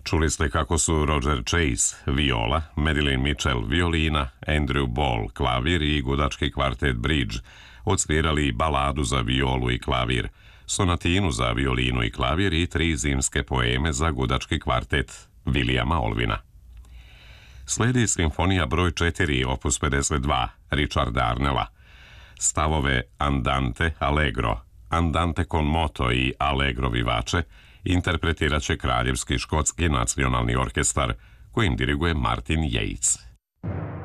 Čuli ste kako su Roger Chase, viola, Madeline Mitchell, violina, Andrew Ball, klavir i gudački kvartet Bridge odsvirali baladu za violu i klavir, sonatinu za violinu i klavir i 3 zimske poeme za gudački kvartet Williama Olvina. Sledi simfonija broj 4, opus 52, Richarda Arnella. Stavove Andante, Allegro, Andante con moto i Allegro vivace interpretirat će Kraljevski škotski nacionalni orkestar, kojim diriguje Martin Yates.